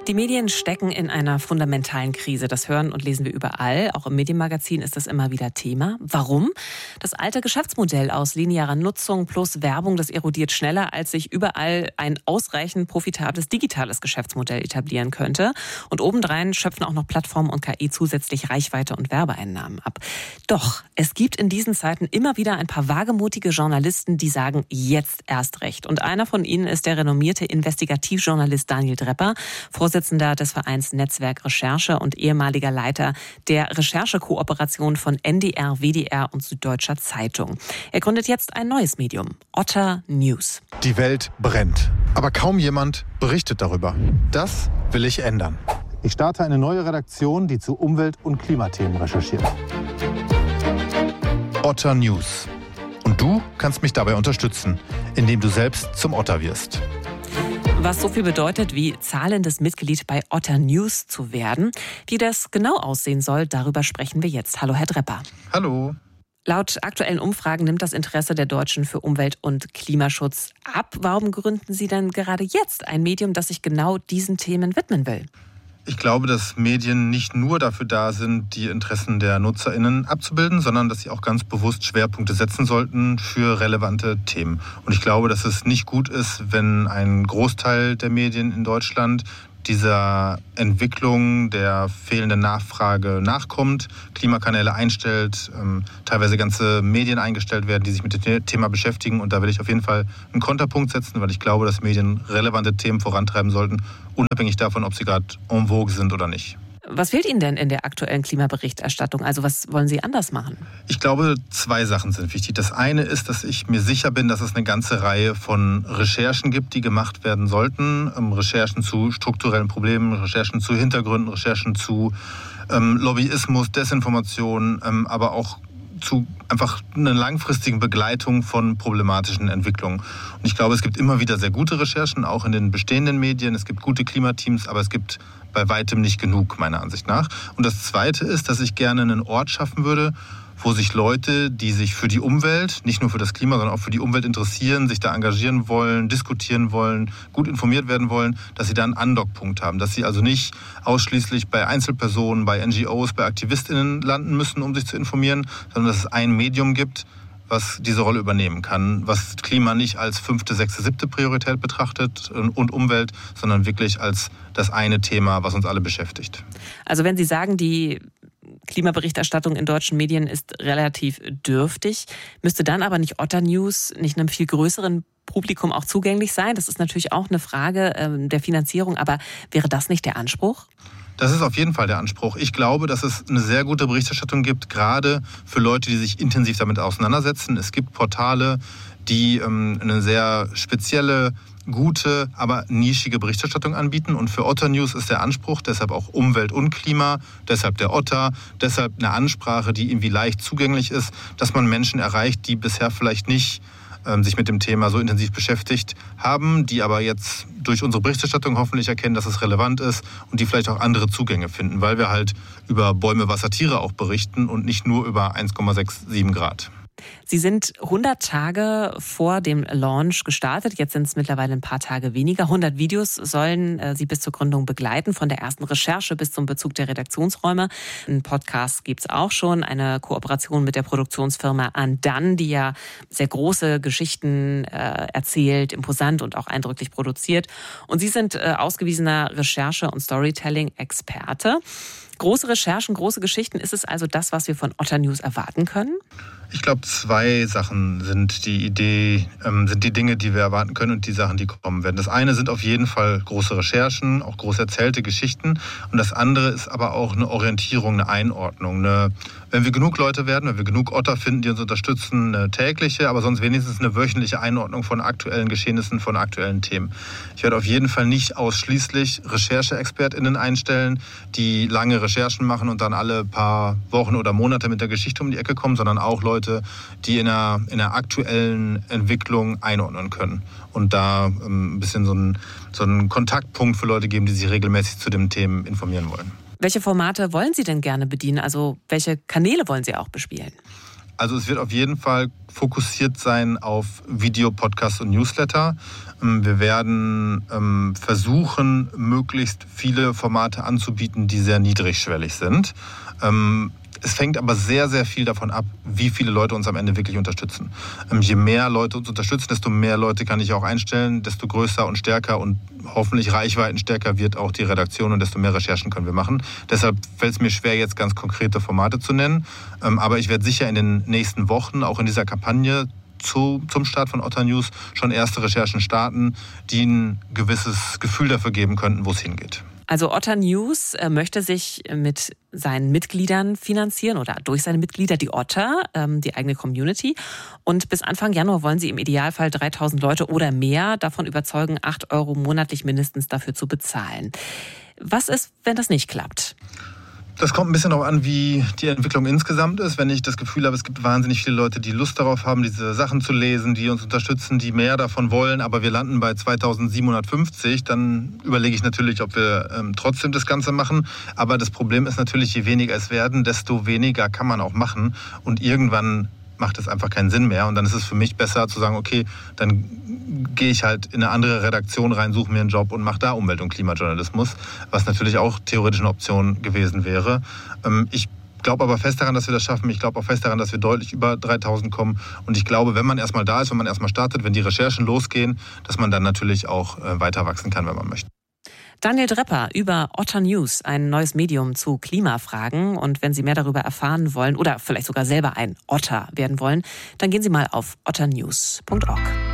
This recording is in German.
Die Medien stecken in einer fundamentalen Krise. Das hören und lesen wir überall. Auch im Medienmagazin ist das immer wieder Thema. Warum? Das alte Geschäftsmodell aus linearer Nutzung plus Werbung, das erodiert schneller, als sich überall ein ausreichend profitables digitales Geschäftsmodell etablieren könnte. Und obendrein schöpfen auch noch Plattformen und KI zusätzlich Reichweite und Werbeeinnahmen ab. Doch es gibt in diesen Zeiten immer wieder ein paar wagemutige Journalisten, die sagen, jetzt erst recht. Und einer von ihnen ist der renommierte Investigativjournalist Daniel Drepper, Vorsitzender des Vereins Netzwerk Recherche und ehemaliger Leiter der Recherchekooperation von NDR, WDR und Süddeutscher Zeitung. Er gründet jetzt ein neues Medium, Otter News. Die Welt brennt, aber kaum jemand berichtet darüber. Das will ich ändern. Ich starte eine neue Redaktion, die zu Umwelt- und Klimathemen recherchiert. Otter News. Und du kannst mich dabei unterstützen, indem du selbst zum Otter wirst. Was so viel bedeutet, wie zahlendes Mitglied bei Otter News zu werden. Wie das genau aussehen soll, darüber sprechen wir jetzt. Hallo, Herr Drepper. Hallo. Laut aktuellen Umfragen nimmt das Interesse der Deutschen für Umwelt- und Klimaschutz ab. Warum gründen Sie denn gerade jetzt ein Medium, das sich genau diesen Themen widmen will? Ich glaube, dass Medien nicht nur dafür da sind, die Interessen der NutzerInnen abzubilden, sondern dass sie auch ganz bewusst Schwerpunkte setzen sollten für relevante Themen. Und ich glaube, dass es nicht gut ist, wenn ein Großteil der Medien in Deutschland dieser Entwicklung der fehlenden Nachfrage nachkommt, Klimakanäle einstellt, teilweise ganze Medien eingestellt werden, die sich mit dem Thema beschäftigen. Und da will ich auf jeden Fall einen Konterpunkt setzen, weil ich glaube, dass Medien relevante Themen vorantreiben sollten, unabhängig davon, ob sie gerade en vogue sind oder nicht. Was fehlt Ihnen denn in der aktuellen Klimaberichterstattung? Also was wollen Sie anders machen? Ich glaube, zwei Sachen sind wichtig. Das eine ist, dass ich mir sicher bin, dass es eine ganze Reihe von Recherchen gibt, die gemacht werden sollten. Recherchen zu strukturellen Problemen, Recherchen zu Hintergründen, Recherchen zu Lobbyismus, Desinformation, aber auch zu einfach einer langfristigen Begleitung von problematischen Entwicklungen. Und ich glaube, es gibt immer wieder sehr gute Recherchen, auch in den bestehenden Medien. Es gibt gute Klimateams, aber es gibt bei weitem nicht genug, meiner Ansicht nach. Und das Zweite ist, dass ich gerne einen Ort schaffen würde, wo sich Leute, die sich für die Umwelt, nicht nur für das Klima, sondern auch für die Umwelt interessieren, sich da engagieren wollen, diskutieren wollen, gut informiert werden wollen, dass sie da einen Andockpunkt haben. Dass sie also nicht ausschließlich bei Einzelpersonen, bei NGOs, bei AktivistInnen landen müssen, um sich zu informieren, sondern dass es ein Medium gibt, was diese Rolle übernehmen kann, was Klima nicht als 5., 6., 7. Priorität betrachtet und Umwelt, sondern wirklich als das eine Thema, was uns alle beschäftigt. Also wenn Sie sagen, die Klimaberichterstattung in deutschen Medien ist relativ dürftig, müsste dann aber nicht Otter News nicht einem viel größeren Publikum auch zugänglich sein? Das ist natürlich auch eine Frage der Finanzierung, aber wäre das nicht der Anspruch? Das ist auf jeden Fall der Anspruch. Ich glaube, dass es eine sehr gute Berichterstattung gibt, gerade für Leute, die sich intensiv damit auseinandersetzen. Es gibt Portale, die eine sehr spezielle, gute, aber nischige Berichterstattung anbieten. Und für Otter News ist der Anspruch, deshalb auch Umwelt und Klima, deshalb der Otter, deshalb eine Ansprache, die irgendwie leicht zugänglich ist, dass man Menschen erreicht, die bisher vielleicht nicht sich mit dem Thema so intensiv beschäftigt haben, die aber jetzt durch unsere Berichterstattung hoffentlich erkennen, dass es relevant ist und die vielleicht auch andere Zugänge finden, weil wir halt über Bäume, Wasser, Tiere auch berichten und nicht nur über 1,67 Grad. Sie sind 100 Tage vor dem Launch gestartet. Jetzt sind es mittlerweile ein paar Tage weniger. 100 Videos sollen Sie bis zur Gründung begleiten, von der ersten Recherche bis zum Bezug der Redaktionsräume. Ein Podcast gibt es auch schon, eine Kooperation mit der Produktionsfirma Andan, die ja sehr große Geschichten erzählt, imposant und auch eindrücklich produziert. Und Sie sind ausgewiesener Recherche- und Storytelling-Experte. Große Recherchen, große Geschichten, ist es also das, was wir von Otter News erwarten können? Ich glaube, zwei Sachen sind die Dinge, die wir erwarten können und die Sachen, die kommen werden. Das eine sind auf jeden Fall große Recherchen, auch groß erzählte Geschichten. Und das andere ist aber auch eine Orientierung, eine Einordnung. Wenn wir genug Leute werden, wenn wir genug Otter finden, die uns unterstützen, eine tägliche, aber sonst wenigstens eine wöchentliche Einordnung von aktuellen Geschehnissen, von aktuellen Themen. Ich werde auf jeden Fall nicht ausschließlich RechercheexpertInnen einstellen, die lange Recherchen machen und dann alle paar Wochen oder Monate mit der Geschichte um die Ecke kommen, sondern auch Leute, die in einer aktuellen Entwicklung einordnen können und da ein bisschen so einen Kontaktpunkt für Leute geben, die sich regelmäßig zu den Themen informieren wollen. Welche Formate wollen Sie denn gerne bedienen? Also welche Kanäle wollen Sie auch bespielen? Also es wird auf jeden Fall fokussiert sein auf Video, Podcast und Newsletter. Wir werden versuchen, möglichst viele Formate anzubieten, die sehr niedrigschwellig sind. Es fängt aber sehr, sehr viel davon ab, wie viele Leute uns am Ende wirklich unterstützen. Je mehr Leute uns unterstützen, desto mehr Leute kann ich auch einstellen, desto größer und stärker und hoffentlich reichweitenstärker wird auch die Redaktion und desto mehr Recherchen können wir machen. Deshalb fällt es mir schwer, jetzt ganz konkrete Formate zu nennen. Aber ich werde sicher in den nächsten Wochen, auch in dieser Kampagne zum Start von Otter News, schon erste Recherchen starten, die ein gewisses Gefühl dafür geben könnten, wo es hingeht. Also Otter News möchte sich mit seinen Mitgliedern finanzieren oder durch seine Mitglieder, die Otter, die eigene Community. Und bis Anfang Januar wollen sie im Idealfall 3.000 Leute oder mehr davon überzeugen, 8 € monatlich mindestens dafür zu bezahlen. Was ist, wenn das nicht klappt? Das kommt ein bisschen darauf an, wie die Entwicklung insgesamt ist. Wenn ich das Gefühl habe, es gibt wahnsinnig viele Leute, die Lust darauf haben, diese Sachen zu lesen, die uns unterstützen, die mehr davon wollen, aber wir landen bei 2.750, dann überlege ich natürlich, ob wir trotzdem das Ganze machen. Aber das Problem ist natürlich, je weniger es werden, desto weniger kann man auch machen. Und irgendwann macht es einfach keinen Sinn mehr. Und dann ist es für mich besser zu sagen, okay, dann gehe ich halt in eine andere Redaktion rein, suche mir einen Job und mache da Umwelt- und Klimajournalismus, was natürlich auch theoretisch eine Option gewesen wäre. Ich glaube aber fest daran, dass wir das schaffen. Ich glaube auch fest daran, dass wir deutlich über 3.000 kommen. Und ich glaube, wenn man erstmal da ist, wenn man erstmal startet, wenn die Recherchen losgehen, dass man dann natürlich auch weiter wachsen kann, wenn man möchte. Daniel Drepper über Otter News, ein neues Medium zu Klimafragen. Und wenn Sie mehr darüber erfahren wollen oder vielleicht sogar selber ein Otter werden wollen, dann gehen Sie mal auf otternews.org.